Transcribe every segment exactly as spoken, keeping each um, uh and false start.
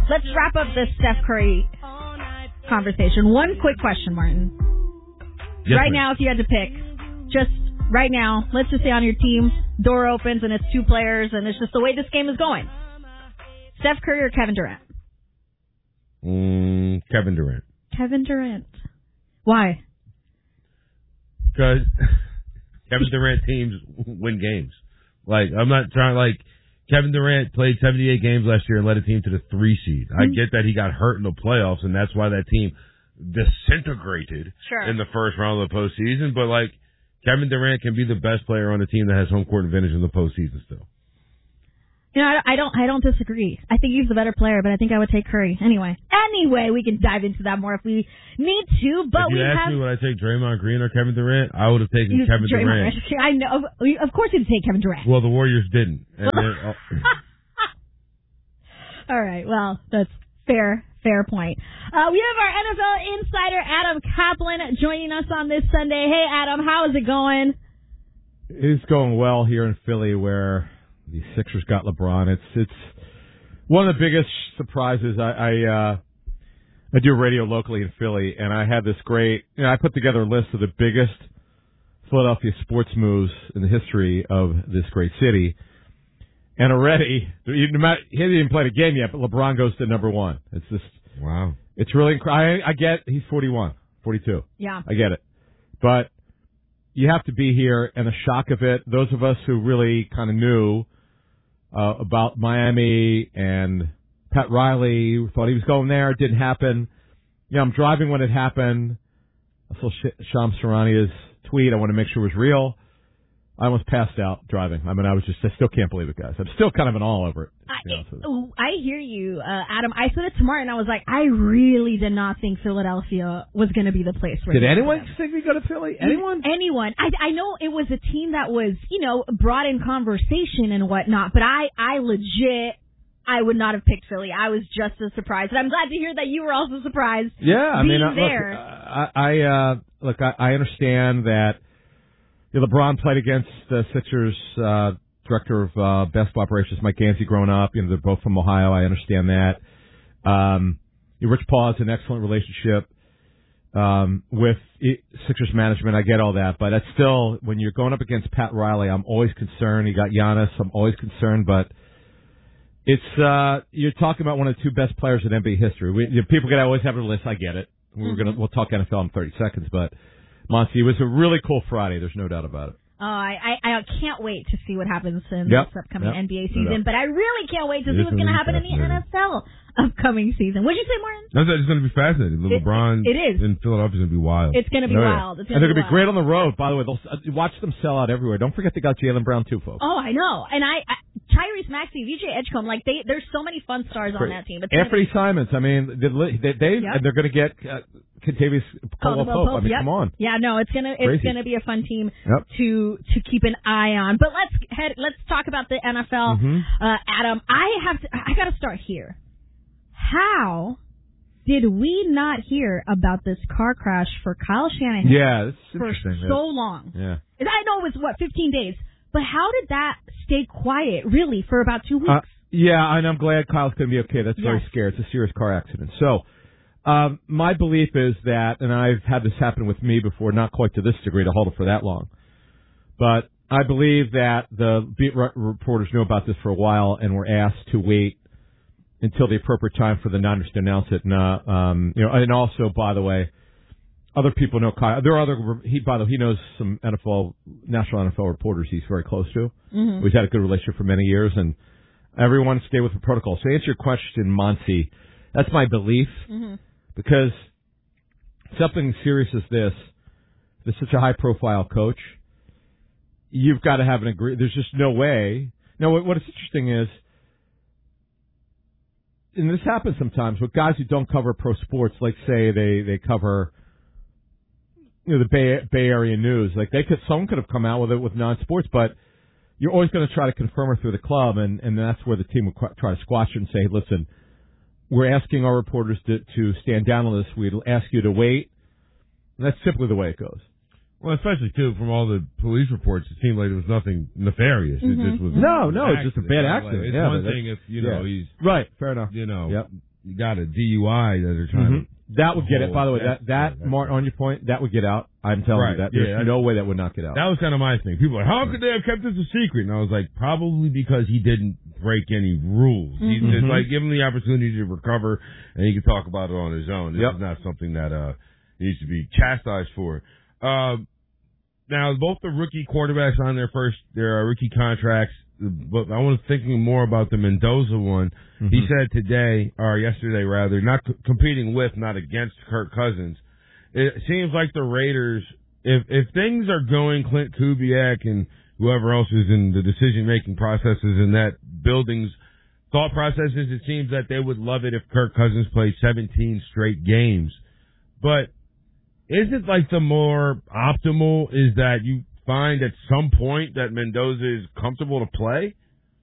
let's wrap up this Steph Curry conversation. One quick question, Martin. Yes, right ma'am. now, if you had to pick, just right now, let's just say on your team, door opens and it's two players and it's just the way this game is going. Steph Curry or Kevin Durant? Mm, Kevin Durant. Kevin Durant. Why? Because Kevin Durant teams win games. Like, I'm not trying, like, Kevin Durant played seventy-eight games last year and led a team to the three seed. Mm-hmm. I get that he got hurt in the playoffs, and that's why that team disintegrated sure. in the first round of the postseason. But, like, Kevin Durant can be the best player on a team that has home court advantage in the postseason still. You know, I don't, I don't disagree. I think he's the better player, but I think I would take Curry anyway. Anyway, we can dive into that more if we need to. But if you we asked have, me would I take Draymond Green or Kevin Durant, I would have taken Kevin Draymond, Durant. I know, of course, you'd take Kevin Durant. Well, the Warriors didn't. And then, oh. All right. Well, that's fair. Fair point. Uh, we have our N F L insider, Adam Kaplan, joining us on this Sunday. Hey, Adam, how is it going? It's going well here in Philly where the Sixers got LeBron. It's it's one of the biggest surprises. I I, uh, I do radio locally in Philly, and I had this great, you know, I put together a list of the biggest Philadelphia sports moves in the history of this great city. And already, he hasn't even played a game yet, but LeBron goes to number one. It's just, wow. It's really incredible. I, I get he's forty-one, forty-two. Yeah. I get it. But you have to be here, and the shock of it, those of us who really kind of knew uh, about Miami and Pat Riley, thought he was going there, it didn't happen. You know, I'm driving when it happened. I saw Shams Charania's tweet. I want to make sure it was real. I almost passed out driving. I mean, I was just, I still can't believe it, guys. I'm still kind of an all over it. I, I hear you, uh, Adam. I said it to Martin. I was like, I really did not think Philadelphia was going to be the place where Did anyone think we go to Philly? Anyone? Anyone. I, I know it was a team that was, you know, brought in conversation and whatnot, but I, I legit, I would not have picked Philly. I was just as surprised. And I'm glad to hear that you were also surprised. Yeah, I being mean, uh, there. look, I, I, uh, look, I, I understand that you know, LeBron played against the Sixers uh, director of uh, basketball operations, Mike Gansey, growing up. You know, they're both from Ohio. I understand that. Um, Rich Paul has an excellent relationship um, with Sixers management. I get all that, but that's still, when you're going up against Pat Riley, I'm always concerned. You got Giannis. I'm always concerned, but it's uh, you're talking about one of the two best players in N B A history. We, you know, people get always have a list. I get it. We're Mm-hmm. gonna we'll talk N F L in thirty seconds, but. Monty, it was a really cool Friday. There's no doubt about it. Oh, I, I, I can't wait to see what happens in yep. this upcoming yep. N B A season, no but I really can't wait to it see what's going to happen in the N F L upcoming season. What did you say, Martin? No, it's going to be fascinating. It, LeBron it is. in Philadelphia is going to be wild. It's going to be no, wild. It's and they're going to be great on the road, by the way. They'll uh, watch them sell out everywhere. Don't forget they got Jaylen Brown, too, folks. Oh, I know. And I, I Tyrese Maxey, V J Edgecombe, like, they, there's so many fun stars great. on that team. It's Anthony be, Simons, I mean, they, they, they yep. and they're going to get uh, Kentavious Caldwell Pope. I mean, yep. come on. Yeah, no, it's gonna it's Crazy. gonna be a fun team yep. to to keep an eye on. But let's head let's talk about the N F L. Mm-hmm. Uh, Adam, I have to I got to start here. How did we not hear about this car crash for Kyle Shanahan? Yeah, that's for interesting. so long. Yeah, I know it was what fifteen days, but how did that stay quiet really for about two weeks? Uh, yeah, and I'm glad Kyle's going to be okay. That's yes. very scary. It's a serious car accident. So. Um, my belief is that, and I've had this happen with me before, not quite to this degree to hold it for that long, but I believe that the beat reporters knew about this for a while and were asked to wait until the appropriate time for the Niners to announce it. And, uh, um, you know, and also, by the way, other people know Kyle. There are other. He, by the way, he knows some N F L, national N F L reporters. He's very close to. Mm-hmm. We've had a good relationship for many years, and everyone stay with the protocol. So, to answer your question, Monty, that's my belief. Mm-hmm. Because something serious as this, there's such a high-profile coach, you've got to have an agree. There's just no way. Now, what, what is interesting is, and this happens sometimes with guys who don't cover pro sports, like say they, they cover, you know, the Bay, Bay Area news. Like they could, someone could have come out with it with non-sports, but you're always going to try to confirm it through the club, and, and that's where the team will try to squash it and say, listen, we're asking our reporters to, to stand down on this. We'd ask you to wait. And that's simply the way it goes. Well, especially, too, from all the police reports, it seemed like it was nothing nefarious. Mm-hmm. It just was no, no, an it's just a bad accident. Like, it's yeah, one thing if, you know, yeah. he's... Right, fair enough. You know, yep. got a D U I that they're trying mm-hmm. to. That would get it. By the way, that, that, that Martin, on your point, that would get out. I'm telling right, you that. There's yeah, no way that would not get out. That was kind of my thing. People are like, how could they have kept this a secret? And I was like, probably because he didn't break any rules. Mm-hmm. He just, like, give him the opportunity to recover, and he can talk about it on his own. This yep. is not something that uh needs to be chastised for. Um, now, both the rookie quarterbacks on their first, their uh, rookie contracts, but I was thinking more about the Mendoza one. Mm-hmm. He said today, or yesterday rather, not c- competing with, not against Kirk Cousins. It seems like the Raiders, if if things are going Clint Kubiak and whoever else is in the decision-making processes in that building's thought processes, it seems that they would love it if Kirk Cousins played seventeen straight games. But isn't like the more optimal is that you find at some point that Mendoza is comfortable to play?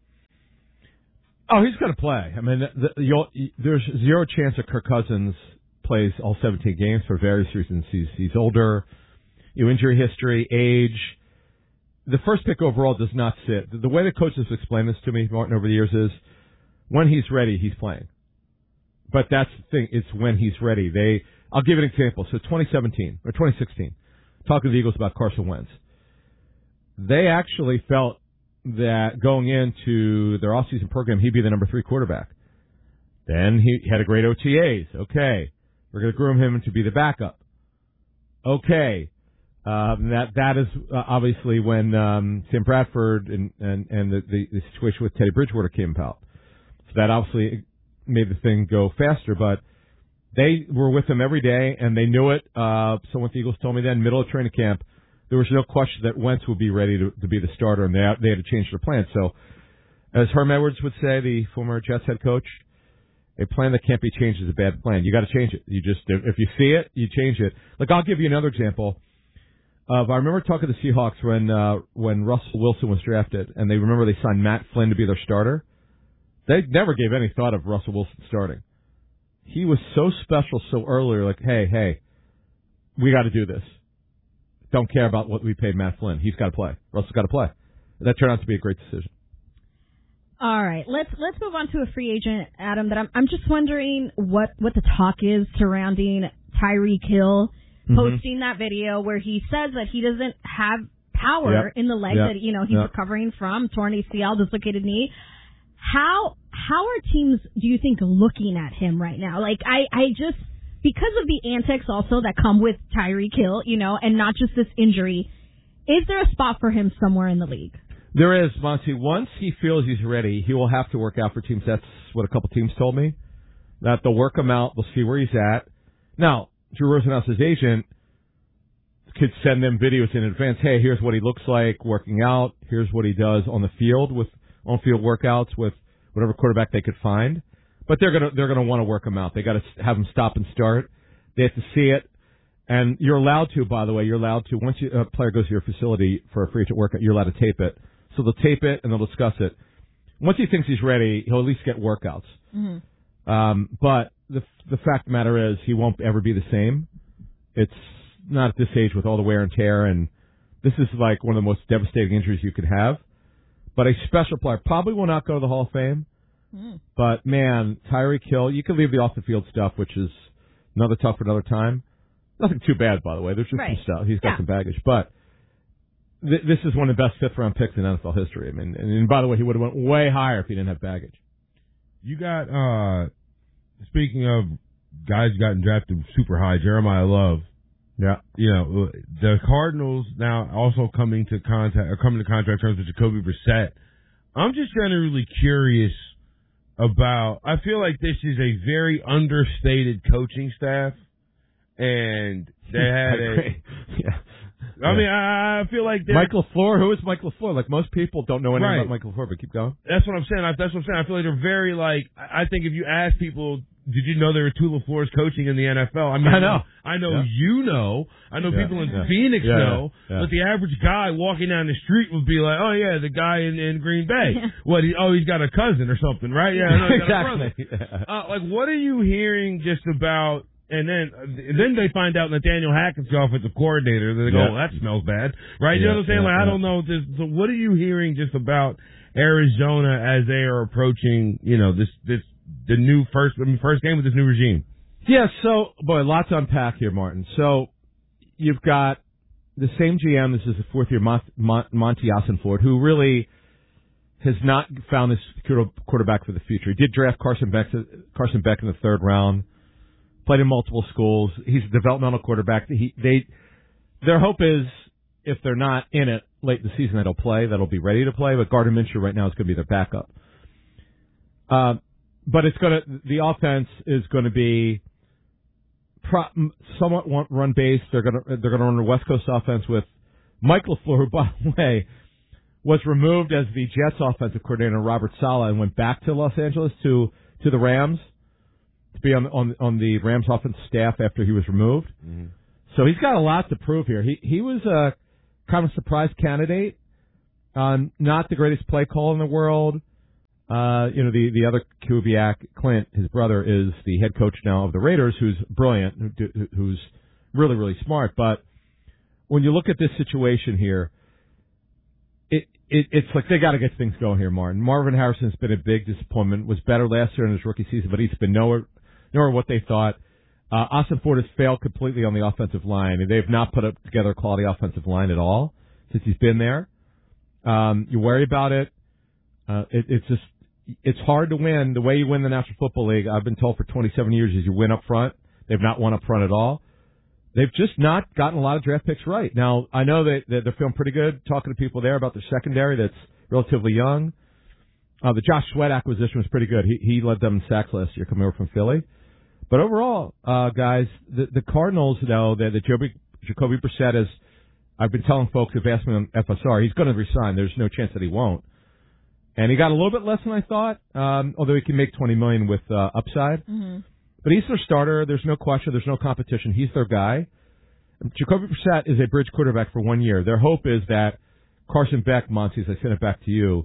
Oh, he's going to play. I mean, the, the, you'll, there's zero chance that Kirk Cousins plays all seventeen games for various reasons. He's he's older, you know, injury history, age. The first pick overall does not sit. The, the way the coaches explained this to me, Martin, over the years is when he's ready, he's playing. But that's the thing. It's when he's ready. They. I'll give you an example. So twenty seventeen or twenty sixteen, talking to the Eagles about Carson Wentz. They actually felt that going into their offseason program, he'd be the number three quarterback. Then he had a great O T As. Okay. We're going to groom him to be the backup. Okay. Um, that that is uh, obviously when um, Sam Bradford and, and, and the, the, the situation with Teddy Bridgewater came about. So that obviously made the thing go faster, but they were with him every day, and they knew it. Uh, so when the Eagles told me then, middle of training camp, there was no question that Wentz would be ready to, to be the starter, and they, they had to change their plan. So, as Herm Edwards would say, the former Jets head coach, a plan that can't be changed is a bad plan. You got to change it. You just, if you see it, you change it. Like, I'll give you another example of, I remember talking to the Seahawks when, uh, when Russell Wilson was drafted, and they remember they signed Matt Flynn to be their starter. They never gave any thought of Russell Wilson starting. He was so special so early, like, hey, hey, we got to do this. Don't care about what we paid Matt Flynn. He's got to play. Russell's got to play. That turned out to be a great decision. All right, let's let's move on to a free agent, Adam. That I'm I'm just wondering what, what the talk is surrounding Tyreek Hill mm-hmm. posting that video where he says that he doesn't have power yep. in the leg yep. that you know he's yep. recovering from, torn A C L, dislocated knee. How how are teams, do you think, looking at him right now? Like I I just because of the antics also that come with Tyreek Hill, you know, and not just this injury, is there a spot for him somewhere in the league? There is, Monty. Once he feels he's ready, he will have to work out for teams. That's what a couple teams told me. That they'll work him out. They'll see where he's at. Now, Drew Rosenhaus's agent could send them videos in advance. Hey, here's what he looks like working out. Here's what he does on the field with on-field workouts with whatever quarterback they could find. But they're gonna they're gonna want to work him out. They got to have him stop and start. They have to see it. And you're allowed to, by the way, you're allowed to, once you, a player goes to your facility for a free agent workout, you're allowed to tape it. So they'll tape it and they'll discuss it. Once he thinks he's ready, he'll at least get workouts. Mm-hmm. Um, but the the fact of the matter is he won't ever be the same. It's not at this age with all the wear and tear, and this is like one of the most devastating injuries you could have. But a special player probably will not go to the Hall of Fame. Mm. But, man, Tyreek Hill, you can leave the off-the-field stuff, which is another tough for another time. Nothing too bad, by the way. There's just right. some stuff. He's got yeah. some baggage. But th- this is one of the best fifth-round picks in N F L history. I mean, and, and by the way, he would have went way higher if he didn't have baggage. You got, uh, speaking of guys who gotten drafted super high, Jeremiah Love. Yeah. You know, the Cardinals now also coming to contact, or coming to contract terms with Jacoby Brissett. I'm just generally curious about, I feel like this is a very understated coaching staff. And they had a, yeah. I mean, I, I feel like Michael LaFleur. Who is Michael LaFleur? Like most people don't know anything right. about Michael LaFleur, but keep going. That's what I'm saying. I, that's what I'm saying. I feel like they're very like. I think if you ask people, did you know there were two LaFleurs coaching in the N F L? I mean, I know. I know yeah. you know. I know yeah. people in yeah. Phoenix yeah. know. Yeah. But the average guy walking down the street would be like, oh yeah, the guy in, in Green Bay. What? He, oh, he's got a cousin or something, right? Yeah, no, he's got exactly. a brother. Uh, like, what are you hearing just about? And then, and then they find out Nathaniel Hackett's the offensive coordinator. They go, yeah. well, that smells bad, right? Yeah, you know what I'm saying? yeah, like, yeah. I don't know. This, so, what are you hearing just about Arizona as they are approaching, you know, this this the new first I mean, first game with this new regime. Yeah, so, boy, lots to unpack here, Martin. So, you've got the same G M, this is the fourth year, Mont- Mont- Monty Ossenford, who really has not found this quarterback for the future. He did draft Carson Beck, Carson Beck in the third round, played in multiple schools. He's a developmental quarterback. He, they, their hope is, if they're not in it late in the season, that'll play, that'll be ready to play, but Gardner Minshew right now is going to be their backup. Uh, but it's going to, the offense is going to be pro, somewhat run based. They're going to, they're going to run a West Coast offense with Mike LaFleur, who, by the way, was removed as the Jets offensive coordinator, Robert Saleh, and went back to Los Angeles to, to the Rams to be on, on, on the Rams offensive staff after he was removed. Mm-hmm. So he's got a lot to prove here. He, he was a kind of surprise candidate, uh, not the greatest play call in the world. Uh, you know, the, the other Kubiak, Clint, his brother, is the head coach now of the Raiders, who's brilliant, who, who's really, really smart. But when you look at this situation here, it, it it's like they got to get things going here, Martin. Marvin Harrison's been a big disappointment, was better last year in his rookie season, but he's been nowhere, nowhere what they thought. Uh, Ossenford has failed completely on the offensive line, and they've not put up together a quality offensive line at all since he's been there. Um, you worry about it. Uh, it, it's just, it's hard to win. The way you win the National Football League, I've been told for twenty-seven years, is you win up front. They've not won up front at all. They've just not gotten a lot of draft picks right. Now, I know that, that they're feeling pretty good talking to people there about their secondary that's relatively young. Uh, the Josh Sweat acquisition was pretty good. He, he led them in sacks last year coming over from Philly. But overall, uh, guys, the, the Cardinals, though, that the Jacoby, Jacoby Brissett is, I've been telling folks who've asked me on F S R, he's going to resign. There's no chance that he won't. And he got a little bit less than I thought, um, although he can make twenty million dollars with uh, upside. Mm-hmm. But he's their starter. There's no question. There's no competition. He's their guy. Jacoby Brissett is a bridge quarterback for one year. Their hope is that Carson Beck, Monty, as I send it back to you,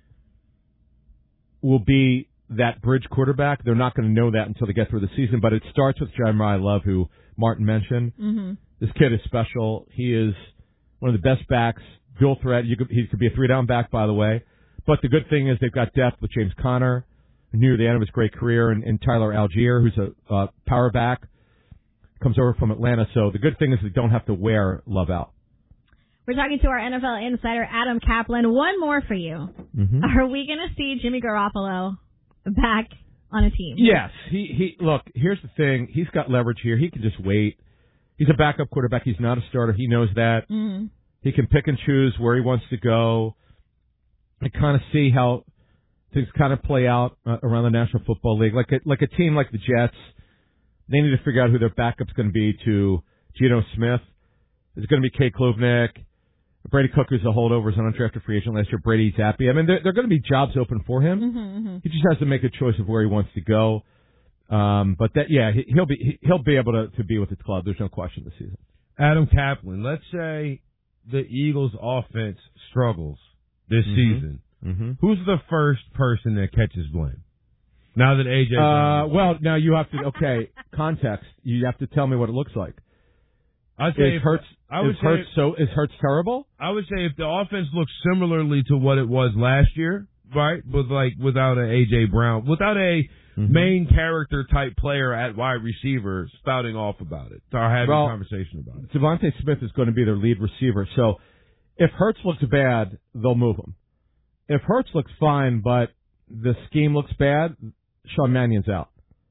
will be that bridge quarterback. They're not going to know that until they get through the season, but it starts with Jeremiah Love, who Martin mentioned. Mm-hmm. This kid is special. He is one of the best backs, dual threat. You could, he could be a three-down back, by the way. But the good thing is they've got depth with James Conner, near the end of his great career, and, and Tyler Algier, who's a uh, power back, comes over from Atlanta. So the good thing is they don't have to wear Love out. We're talking to our N F L insider, Adam Kaplan. One more for you. Mm-hmm. Are we going to see Jimmy Garoppolo back on a team? Yes. He he. Look, here's the thing. He's got leverage here. He can just wait. He's a backup quarterback. He's not a starter. He knows that. Mm-hmm. He can pick and choose where he wants to go. And kind of see how things kind of play out uh, around the National Football League. Like a, like a team like the Jets, they need to figure out who their backup's going to be to Geno Smith. Is it going to be Kay Klubnik? Brady Cook, who's a holdover, is an undrafted free agent last year. Brady Zappi. I mean, there, there are going to be jobs open for him. Mm-hmm, mm-hmm. He just has to make a choice of where he wants to go. Um, but that, yeah, he, he'll be he'll be able to, to be with his club. There's no question this season. Adam Kaplan, let's say the Eagles' offense struggles this mm-hmm. season. Mm-hmm. Who's the first person that catches blame? Now that A J. Uh, well, now you have to. Okay, context. You have to tell me what it looks like. I'd say is Hurts. I would is say Hurts so is Hurts terrible? I would say if the offense looks similarly to what it was last year, right? With like without an A J. Brown, without a mm-hmm. main character type player at wide receiver spouting off about it, or having well, a conversation about it. Devontae Smith is going to be their lead receiver. So if Hurts looks bad, they'll move him. If Hurts looks fine, but the scheme looks bad, Sean Mannion's out.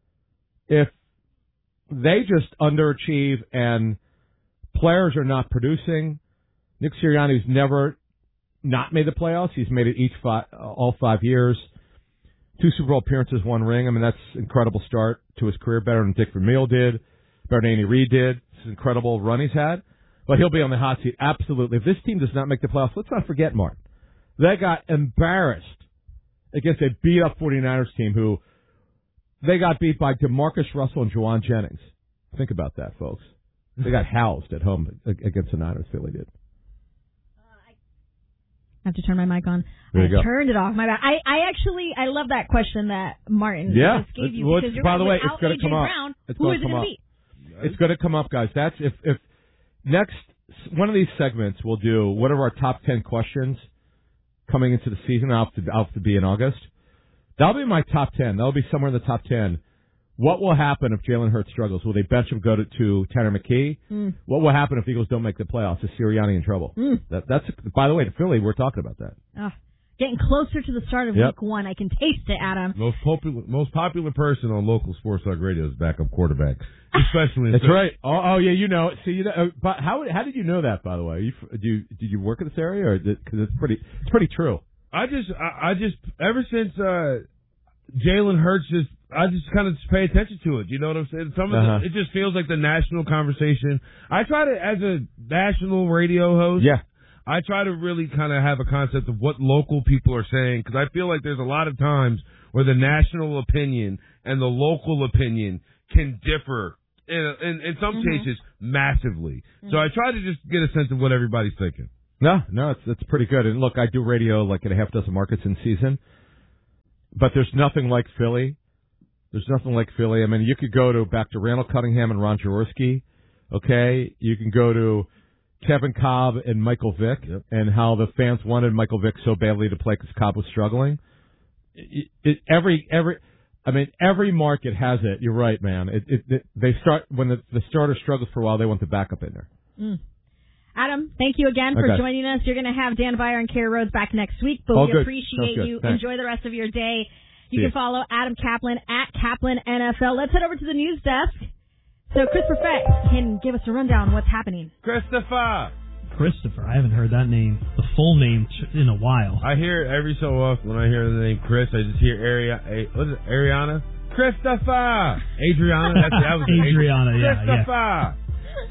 If they just underachieve and players are not producing, Nick Sirianni's never not made the playoffs. He's made it each five, all five years. Two Super Bowl appearances, one ring. I mean, that's an incredible start to his career, better than Dick Vermeil did, better than Andy Reid did. It's an incredible run he's had. But he'll be on the hot seat, absolutely. If this team does not make the playoffs, let's not forget, Martin. They got embarrassed against a beat-up 49ers team who they got beat by DeMarcus Russell and Juwan Jennings. Think about that, folks. They got housed at home against the Niners. Philly did. Uh, I have to turn my mic on. There you I go. turned it off. My bad. I, I actually I love that question that Martin yeah. just gave you well, because you're by right, the way, without it's going to come Brown, up. It's who going is to it come going up. to be? It's going to come up, guys. That's if if next one of these segments we'll do. What are our top ten questions coming into the season? I'll have to, I'll have to be in August. That'll be my top ten. That'll be somewhere in the top ten. What will happen if Jalen Hurts struggles? Will they bench him, go to, to Tanner McKee? Mm. What will happen if the Eagles don't make the playoffs? Is Sirianni in trouble? Mm. That, that's by the way, to Philly, we're talking about that. Uh, getting closer to the start of yep. week one. I can taste it, Adam. Most popular, most popular person on local sports talk radio is backup quarterback, especially. That's right. Oh, oh, yeah, you know. See, you know, uh, but how how did you know that? By the way, you, do you, did you work in this area, or because it's pretty it's pretty true? I just I, I just ever since uh, Jalen Hurts just. I just kind of just pay attention to it. You know what I'm saying? Some of uh-huh. the, it just feels like the national conversation. I try to, as a national radio host, yeah. I try to really kind of have a concept of what local people are saying, because I feel like there's a lot of times where the national opinion and the local opinion can differ in, in, in some mm-hmm. cases massively. Mm-hmm. So I try to just get a sense of what everybody's thinking. No, no, it's it's pretty good. And look, I do radio like in a half dozen markets in season, but there's nothing like Philly. There's nothing like Philly. I mean, you could go to back to Randall Cunningham and Ron Jaworski, okay? You can go to Kevin Cobb and Michael Vick, yep. and how the fans wanted Michael Vick so badly to play because Cobb was struggling. It, it, every every, I mean, every market has it. You're right, man. It, it, it, they start when the, the starter struggles for a while. They want the backup in there. Mm. Adam, thank you again for okay. joining us. You're going to have Dan Beyer and Kerry Rhodes back next week, but All we good. appreciate you. Thanks. Enjoy the rest of your day. You See can follow Adam Kaplan at Kaplan N F L. Let's head over to the news desk so Chris Perfett can give us a rundown on what's happening. Christopher! Christopher, I haven't heard that name, the full name, in a while. I hear it every so often when I hear the name Chris. I just hear Ari- what is it, Ariana? Christopher! Adriana? That's, that was Adriana, yeah. Christopher! Yeah.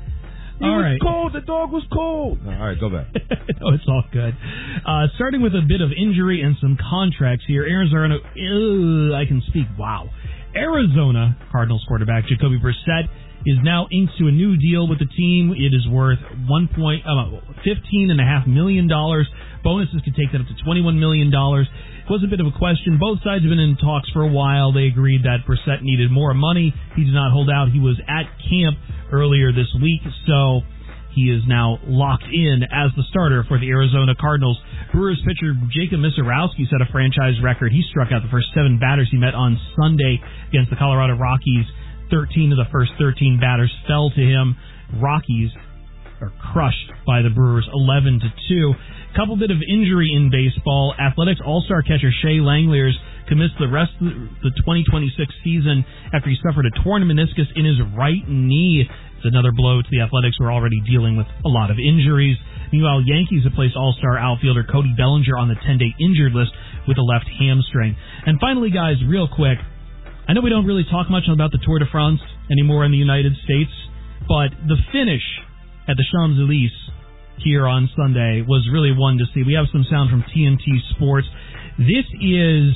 He all was right. cold. The dog was cold. All right, go back. No, it's all good. Uh, starting with a bit of injury and some contracts here. Arizona, ew, I can speak. Wow. Arizona Cardinals quarterback Jacoby Brissett is now inked to a new deal with the team. It is worth one point uh, fifteen and a half million dollars. Bonuses could take that up to twenty-one million dollars. It was a bit of a question. Both sides have been in talks for a while. They agreed that Brissett needed more money. He did not hold out. He was at camp earlier this week, so he is now locked in as the starter for the Arizona Cardinals. Brewers pitcher Jacob Misarowski set a franchise record. He struck out the first seven batters he met on Sunday against the Colorado Rockies. thirteen of the first thirteen batters fell to him. Rockies are crushed by the Brewers eleven to two. Couple bit of injury in baseball. Athletics All-Star catcher Shea Langeliers commits the rest of the twenty twenty-six season after he suffered a torn meniscus in his right knee. It's another blow to the Athletics, who are already dealing with a lot of injuries. Meanwhile, Yankees have placed All-Star outfielder Cody Bellinger on the ten-day injured list with a left hamstring. And finally, guys, real quick, I know we don't really talk much about the Tour de France anymore in the United States, but the finish at the Champs-Élysées here on Sunday was really one to see. We have some sound from T N T Sports. This is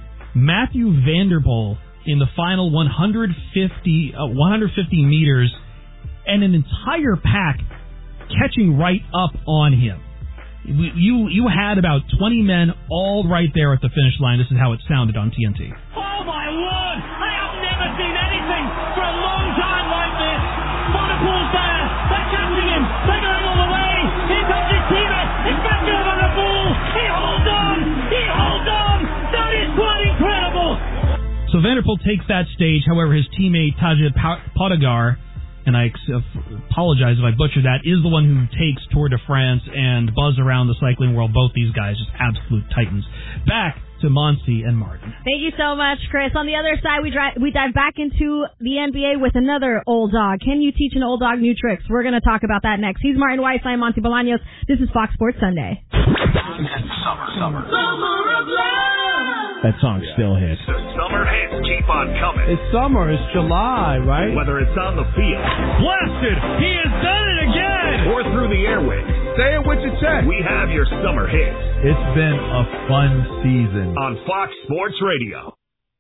Matthew Vanderpool in the final one hundred fifty, uh, one hundred fifty meters, and an entire pack catching right up on him. You you had about twenty men all right there at the finish line. This is how it sounded on T N T. Oh my Lord! I have never seen anything for a long time like this. Vanderpool's there. They're catching him. They're going all the way. Here comes his teammate. He's back there on the ball. He holds on. He holds on. That is quite incredible. So Vanderpool takes that stage. However, his teammate Tadej Pogačar, and I apologize if I butcher that, is the one who takes Tour de France and buzz around the cycling world. Both these guys, just absolute titans. Back to Monty and Martin. Thank you so much, Chris. On the other side, we, dri- we dive back into the N B A with another old dog. Can you teach an old dog new tricks? We're going to talk about that next. He's Martin Weiss. I'm Monty Bolaños. This is Fox Sports Sunday. Summer, summer. Summer of love. That song still hits. The summer hits keep on coming. It's summer. It's July, right? Whether it's on the field. Blasted! He has done it again! Or through the airwaves. Say it with your chest. We have your summer hits. It's been a fun season. On Fox Sports Radio.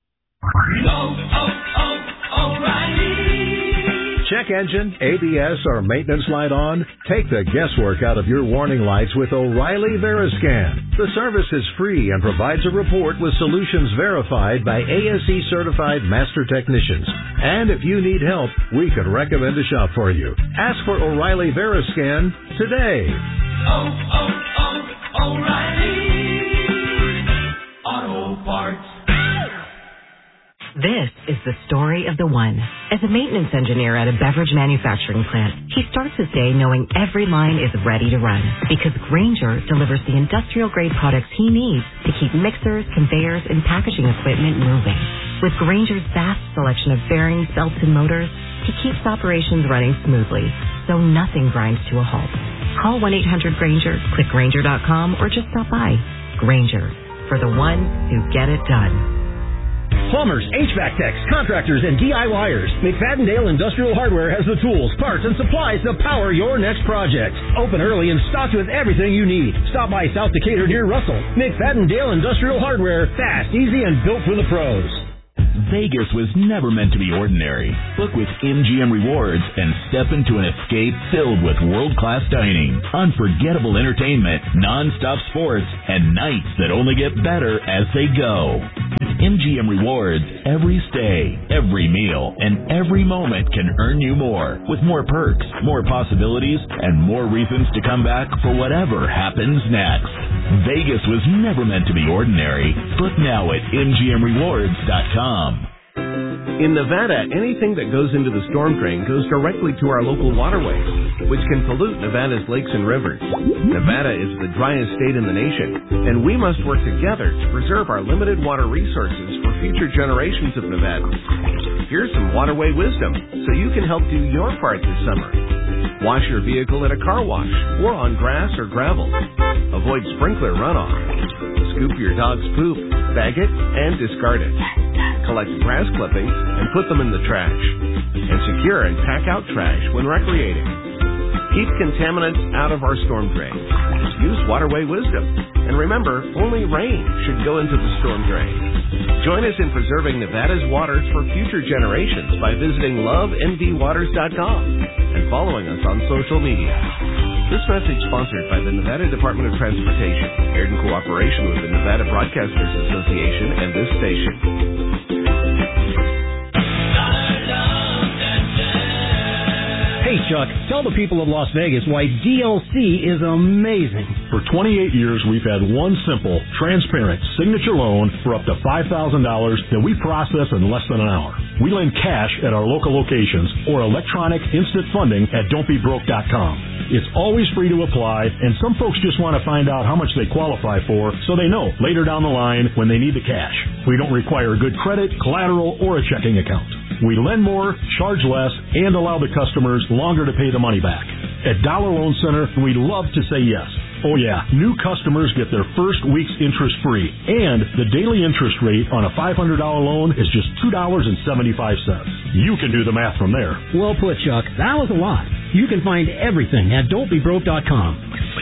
Oh, oh, oh, O'Reilly. Check engine, A B S, or maintenance light on? Take the guesswork out of your warning lights with O'Reilly Veriscan. The service is free and provides a report with solutions verified by A S E certified master technicians. And if you need help, we could recommend a shop for you. Ask for O'Reilly Veriscan today. Oh, oh, oh, O'Reilly Auto Parts. This is the story of the one. As a maintenance engineer at a beverage manufacturing plant, he starts his day knowing every line is ready to run because Grainger delivers the industrial-grade products he needs to keep mixers, conveyors, and packaging equipment moving. With Grainger's vast selection of bearings, belts, and motors, he keeps operations running smoothly, so nothing grinds to a halt. Call one eight hundred Grainger, click Grainger dot com, or just stop by. Grainger, for the ones who get it done. Plumbers, H V A C techs, contractors, and DIYers. McFadden-Dale Industrial Hardware has the tools, parts, and supplies to power your next project. Open early and stocked with everything you need. Stop by South Decatur near Russell. McFadden-Dale Industrial Hardware. Fast, easy, and built for the pros. Vegas was never meant to be ordinary. Book with M G M Rewards and step into an escape filled with world-class dining, unforgettable entertainment, non-stop sports, and nights that only get better as they go. M G M Rewards, every stay, every meal, and every moment can earn you more, with more perks, more possibilities, and more reasons to come back for whatever happens next. Vegas was never meant to be ordinary. Book now at M G M rewards dot com. In Nevada, anything that goes into the storm drain goes directly to our local waterways, which can pollute Nevada's lakes and rivers. Nevada is the driest state in the nation, and we must work together to preserve our limited water resources for future generations of Nevadans. Here's some waterway wisdom so you can help do your part this summer. Wash your vehicle at a car wash or on grass or gravel. Avoid sprinkler runoff. Scoop your dog's poop, bag it, and discard it. Collect grass clippings and put them in the trash. And secure and pack out trash when recreating. Keep contaminants out of our storm drain. Use waterway wisdom. And remember, only rain should go into the storm drain. Join us in preserving Nevada's waters for future generations by visiting love n v waters dot com and following us on social media. This message sponsored by the Nevada Department of Transportation, aired in cooperation with the Nevada Broadcasters Association and this station. Hey, Chuck, tell the people of Las Vegas why D L C is amazing. For twenty-eight years, we've had one simple, transparent signature loan for up to five thousand dollars that we process in less than an hour. We lend cash at our local locations or electronic instant funding at don't be broke dot com. It's always free to apply, and some folks just want to find out how much they qualify for so they know later down the line when they need the cash. We don't require good credit, collateral, or a checking account. We lend more, charge less, and allow the customers longer to pay the money back. At Dollar Loan Center, we love to say yes. Oh yeah, new customers get their first week's interest free, and the daily interest rate on a five hundred dollars loan is just two dollars and seventy-five cents. You can do the math from there. Well put, Chuck. That was a lot. You can find everything at don't be broke dot com.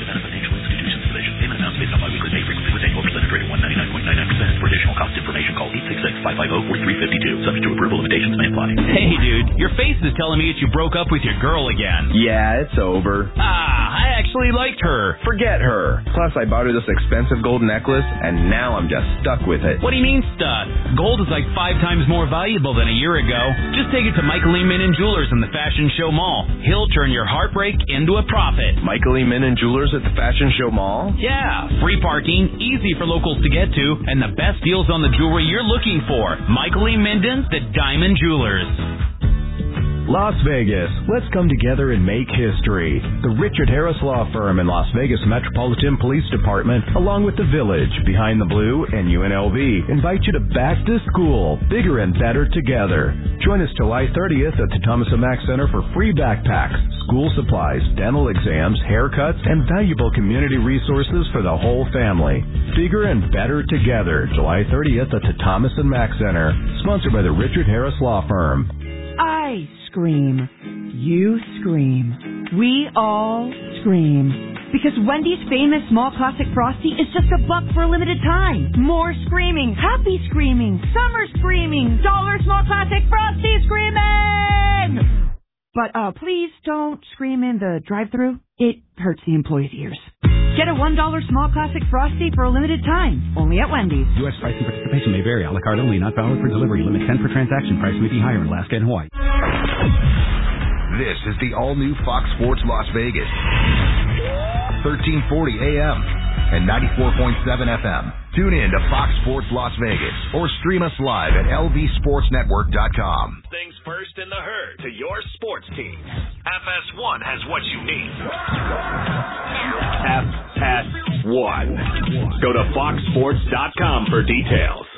For additional cost information, call eight six six, five five zero, four three five two. Subject to approval, limitations may apply. Hey, dude, your face is telling me that you broke up with your girl again. Yeah, it's over. Ah, I actually liked her. Forget her. Plus, I bought her this expensive gold necklace, and now I'm just stuck with it. What do you mean stuck? Gold is like five times more valuable than a year ago. Just take it to Michael E. Minnan Jewelers in the Fashion Show Mall. He'll turn your heartbreak into a profit. Michael E. Minnan Jewelers at the Fashion Show Mall? Yeah, free parking, easy for locals to get to, and the best deals on the jewelry you're looking for. Michael E. Minden, the Diamond Jewelers. Las Vegas, let's come together and make history. The Richard Harris Law Firm and Las Vegas Metropolitan Police Department, along with the Village, Behind the Blue, and U N L V, invite you to Back to School, bigger and better together. Join us July thirtieth at the Thomas and Mack Center for free backpacks, school supplies, dental exams, haircuts, and valuable community resources for the whole family. Bigger and better together, July thirtieth at the Thomas and Mack Center, sponsored by the Richard Harris Law Firm. I scream. You scream. We all scream. Because Wendy's famous small classic Frosty is just a buck for a limited time. More screaming. Happy screaming. Summer screaming. Dollar small classic Frosty screaming! But uh, please don't scream in the drive-thru. It hurts the employees' ears. Get a one dollar small classic Frosty for a limited time. Only at Wendy's. U S price and participation may vary. A la carte only. Not valid for delivery. Limit ten per transaction. Price may be higher in Alaska and Hawaii. This is the all-new Fox Sports Las Vegas. thirteen forty A M and ninety-four point seven F M. Tune in to Fox Sports Las Vegas or stream us live at L V Sports Network dot com. Things first in the herd to your sports team. F S one has what you need. F S one. Go to Fox Sports dot com for details.